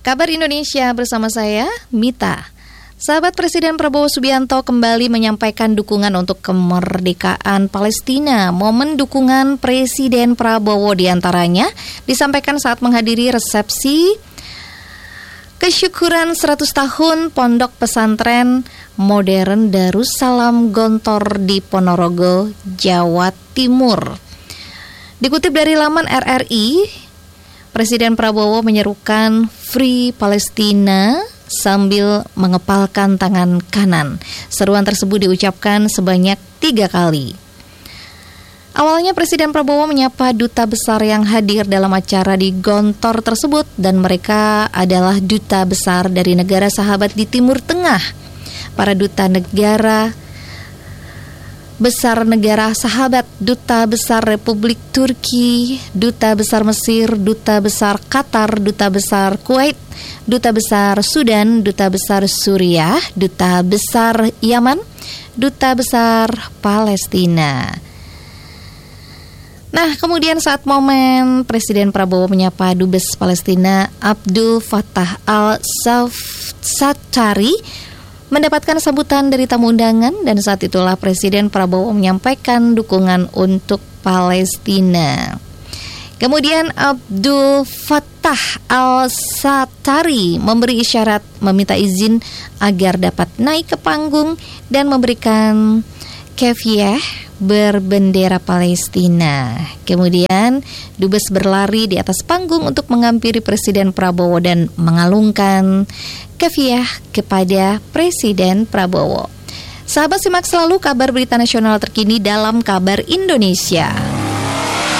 Kabar Indonesia bersama saya, Mita. Sahabat Presiden Prabowo Subianto kembali menyampaikan dukungan untuk kemerdekaan Palestina. Momen dukungan Presiden Prabowo diantaranya disampaikan saat menghadiri resepsi kesyukuran 100 tahun Pondok Pesantren Modern Darussalam Gontor di Ponorogo, Jawa Timur. Dikutip dari laman RRI, Presiden Prabowo menyerukan Free Palestina sambil mengepalkan tangan kanan. Seruan tersebut diucapkan sebanyak 3 kali. Awalnya Presiden Prabowo menyapa duta besar yang hadir dalam acara di Gontor tersebut, dan mereka adalah duta besar dari negara sahabat di Timur Tengah, para duta negara besar negara sahabat, duta besar Republik Turki, duta besar Mesir, duta besar Qatar, duta besar Kuwait, duta besar Sudan, duta besar Suriah, duta besar Yaman, duta besar Palestina. Nah, kemudian saat momen Presiden Prabowo menyapa Dubes Palestina Abdul Fattah al-Sattari mendapatkan sambutan dari tamu undangan, dan saat itulah Presiden Prabowo menyampaikan dukungan untuk Palestina. Kemudian Abdul Fattah al-Sattari memberi isyarat meminta izin agar dapat naik ke panggung dan memberikan kefiyeh berbendera Palestina. Kemudian Dubes berlari di atas panggung untuk menghampiri Presiden Prabowo dan mengalungkan kefiyeh kepada Presiden Prabowo. Sahabat, simak selalu kabar berita nasional terkini dalam Kabar Indonesia.